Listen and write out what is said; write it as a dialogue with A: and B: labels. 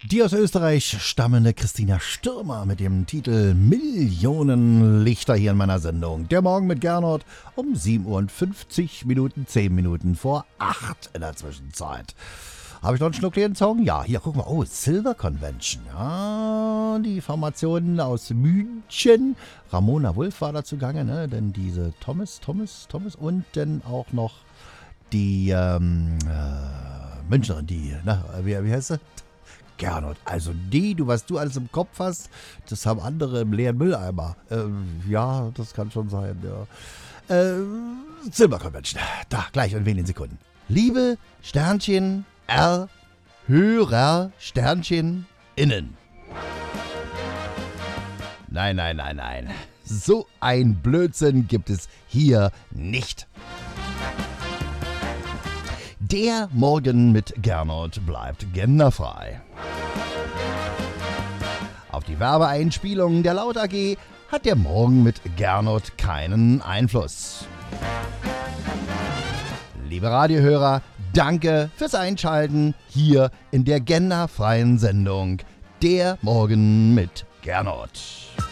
A: Die aus Österreich stammende Christina Stürmer mit dem Titel Millionen Lichter hier in meiner Sendung. Der Morgen mit Gernot um 7:50 Uhr, 10 Minuten vor 8 in der Zwischenzeit. Habe ich noch einen Schnuck den Song? Ja, hier, guck mal. Oh, Silver Convention. Ja, die Formationen aus München. Ramona Wulff war da zugange, ne? Denn diese Thomas und dann auch noch die Münchnerin, die, wie heißt sie? Gernot, also was du alles im Kopf hast, das haben andere im leeren Mülleimer. Ja, das kann schon sein, ja. Silver Convention, da, gleich in wenigen Sekunden. Liebe Sternchen R, Hörer Sternchen innen. Nein. So ein Blödsinn gibt es hier nicht. Der Morgen mit Gernot bleibt genderfrei. Auf die Werbeeinspielungen der Laut AG hat der Morgen mit Gernot keinen Einfluss. Liebe Radiohörer, danke fürs Einschalten hier in der genderfreien Sendung Der Morgen mit Gernot.